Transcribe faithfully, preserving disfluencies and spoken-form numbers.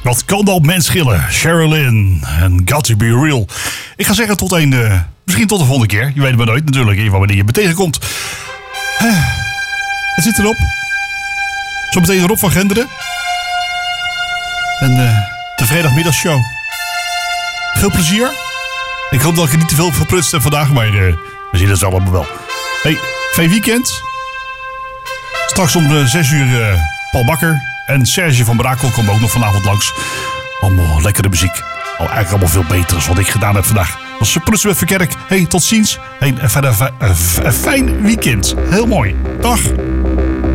Wat kan dat mens schillen? Sherilyn en Got to Be Real. Ik ga zeggen tot een, uh, misschien tot de volgende keer. Je weet het maar nooit natuurlijk, in wanneer je me tegenkomt. Uh, het zit erop. Zometeen Rob van Genderen. En uh, de vrijdagmiddagshow. Veel plezier. Ik hoop dat ik er niet te veel verprutst heb vandaag, maar uh, we zien het zo allemaal wel. Hey, fijn weekend. Straks om uh, zes uur uh, Paul Bakker. En Serge van Brakel komt ook nog vanavond langs. Allemaal lekkere muziek. Oh, eigenlijk allemaal veel beter dan wat ik gedaan heb vandaag. Dat was Prutsen met Verkerk. Hey, tot ziens. Hey, een, fijn, een, een fijn weekend. Heel mooi. Dag.